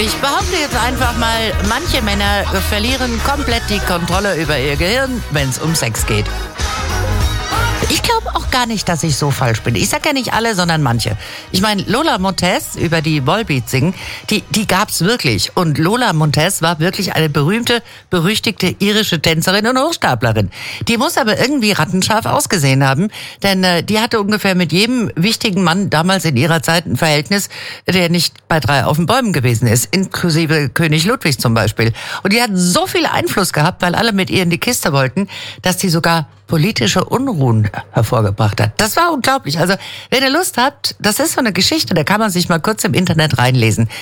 Ich behaupte jetzt einfach mal, manche Männer verlieren komplett die Kontrolle über ihr Gehirn, wenn es um Sex geht. Ich glaube auch gar nicht, dass ich so falsch bin. Ich sag ja nicht alle, sondern manche. Ich meine, Lola Montez, über die Volbeat singen, die gab's wirklich. Und Lola Montez war wirklich eine berühmte, berüchtigte irische Tänzerin und Hochstaplerin. Die muss aber irgendwie rattenscharf ausgesehen haben, denn die hatte ungefähr mit jedem wichtigen Mann damals in ihrer Zeit ein Verhältnis, der nicht bei 3 auf den Bäumen gewesen ist, inklusive König Ludwig zum Beispiel. Und die hat so viel Einfluss gehabt, weil alle mit ihr in die Kiste wollten, dass die sogar politische Unruhen hervorgebracht hat. Das war unglaublich. Also, wenn ihr Lust habt, das ist so eine Geschichte, da kann man sich mal kurz im Internet reinlesen.